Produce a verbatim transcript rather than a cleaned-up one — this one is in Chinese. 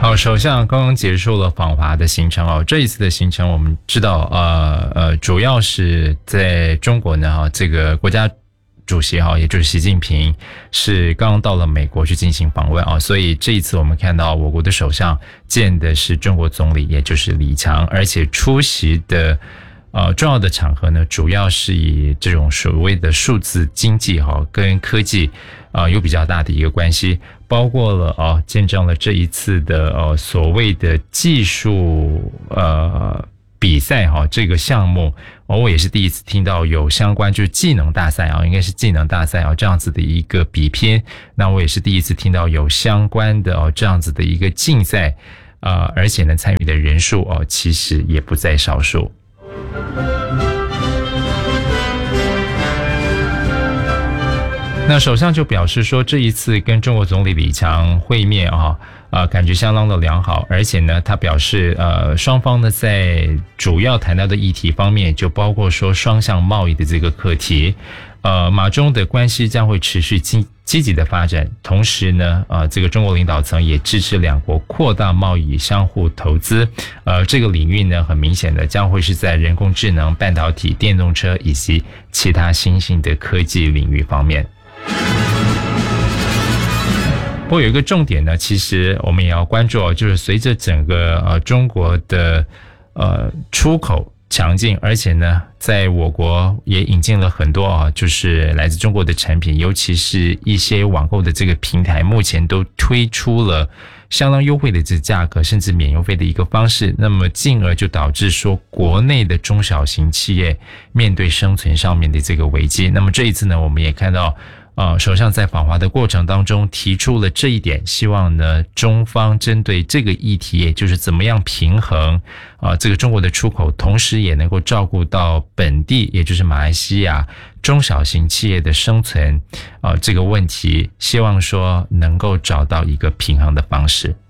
好，首相刚刚结束了访华的行程哦。这一次的行程，我们知道，呃呃，主要是在中国呢，哈，这个国家主席哈，也就是习近平是刚刚到了美国去进行访问啊，所以这一次我们看到我国的首相见的是中国总理，也就是李强，而且出席的呃重要的场合呢，主要是以这种所谓的数字经济哈跟科技呃有比较大的一个关系，包括了啊见证了这一次的呃所谓的技术呃比赛哈这个项目。哦，我也是第一次听到有相关就是技能大赛啊，应该是技能大赛啊这样子的一个比拼。那我也是第一次听到有相关的哦这样子的一个竞赛，呃，而且呢参与的人数哦其实也不在少数。那首相就表示说，这一次跟中国总理李强会面啊，呃，感觉相当的良好，而且呢，他表示，呃，双方呢在主要谈到的议题方面，就包括说双向贸易的这个课题，呃，马中的关系将会持续积积极的发展，同时呢，呃，这个中国领导层也支持两国扩大贸易、相互投资，呃，这个领域呢，很明显的将会是在人工智能、半导体、电动车以及其他新兴的科技领域方面。不过有一个重点呢，其实我们也要关注哦，就是随着整个呃中国的呃出口强劲，而且呢，在我国也引进了很多啊，就是来自中国的产品，尤其是一些网购的这个平台，目前都推出了相当优惠的这个价格，甚至免邮费的一个方式，那么进而就导致说国内的中小型企业面对生存上面的这个危机。那么这一次呢，我们也看到。呃，首相在访华的过程当中提出了这一点，希望呢中方针对这个议题，也就是怎么样平衡啊、呃、这个中国的出口，同时也能够照顾到本地，也就是马来西亚中小型企业的生存啊、呃、这个问题，希望说能够找到一个平衡的方式。